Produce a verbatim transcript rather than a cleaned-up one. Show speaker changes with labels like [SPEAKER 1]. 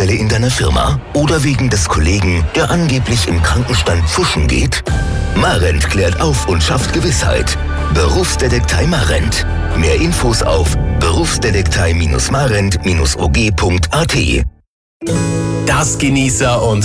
[SPEAKER 1] Ausfälle in deiner Firma? Oder wegen des Kollegen, der angeblich im Krankenstand pfuschen geht? Marent klärt auf und schafft Gewissheit. Berufsdetektei Marent. Mehr Infos auf berufsdetektei Marent O G punkt A T.
[SPEAKER 2] Das Genießer und